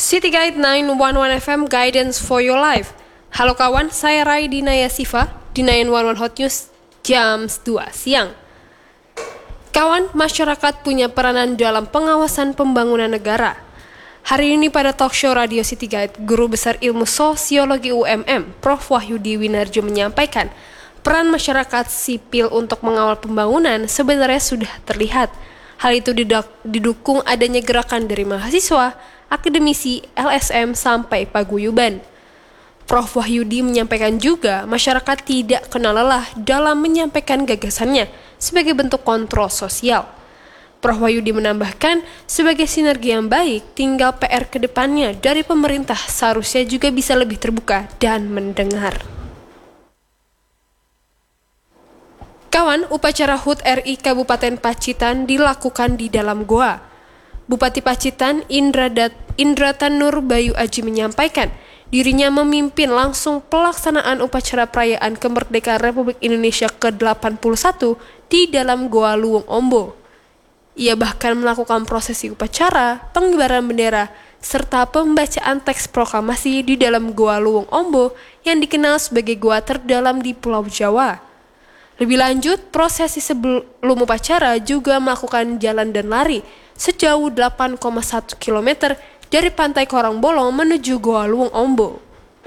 City Guide 911 FM Guidance for Your Life. Halo kawan, saya Rai Dinaya Siva di 911 Hot News jam 2 siang. Kawan, masyarakat punya peranan dalam pengawasan pembangunan negara. Hari ini pada talk show Radio City Guide, Guru Besar Ilmu Sosiologi UMM, Prof. Wahyudi Winarjo menyampaikan, peran masyarakat sipil untuk mengawal pembangunan sebenarnya sudah terlihat. Hal itu didukung adanya gerakan dari mahasiswa, akademisi, LSM, sampai paguyuban. Prof. Wahyudi menyampaikan juga masyarakat tidak kenal lelah dalam menyampaikan gagasannya sebagai bentuk kontrol sosial. Prof. Wahyudi menambahkan, sebagai sinergi yang baik, tinggal PR ke depannya dari pemerintah seharusnya juga bisa lebih terbuka dan mendengar. Kawan, upacara HUT RI Kabupaten Pacitan dilakukan di dalam goa. Bupati Pacitan Indra Tanur Bayu Aji menyampaikan dirinya memimpin langsung pelaksanaan upacara perayaan kemerdekaan Republik Indonesia ke-81 di dalam Goa Luwung Ombo. Ia bahkan melakukan prosesi upacara, pengibaran bendera, serta pembacaan teks proklamasi di dalam Goa Luwung Ombo yang dikenal sebagai goa terdalam di Pulau Jawa. Lebih lanjut, prosesi sebelum upacara juga melakukan jalan dan lari sejauh 8,1 km dari Pantai Korongbolong menuju Goa Luwung Ombo.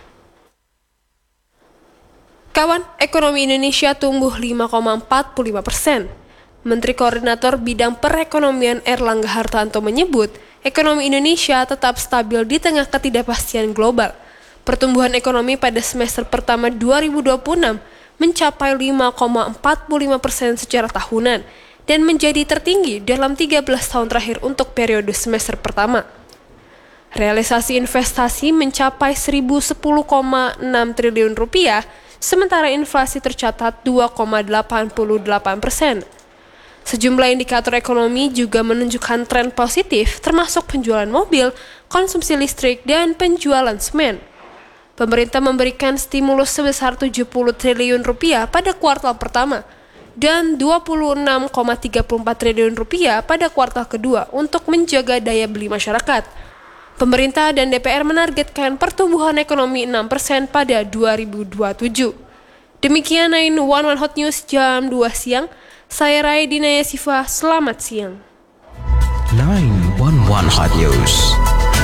Kawan, ekonomi Indonesia tumbuh 5,45%. Menteri Koordinator Bidang Perekonomian Erlangga Hartarto menyebut, ekonomi Indonesia tetap stabil di tengah ketidakpastian global. Pertumbuhan ekonomi pada semester pertama 2026 mencapai 5,45% secara tahunan dan menjadi tertinggi dalam 13 tahun terakhir untuk periode semester pertama. Realisasi investasi mencapai 1.010,6 triliun rupiah, sementara inflasi tercatat 2,88%. Sejumlah indikator ekonomi juga menunjukkan tren positif, termasuk penjualan mobil, konsumsi listrik, dan penjualan semen. Pemerintah memberikan stimulus sebesar 70 triliun rupiah pada kuartal pertama dan 26,34 triliun rupiah pada kuartal kedua untuk menjaga daya beli masyarakat. Pemerintah dan DPR menargetkan pertumbuhan ekonomi 6% pada 2027. Demikian 911 Hot News jam 2 siang. Saya Rai Dinaya Siva, selamat siang. 911 Hot News.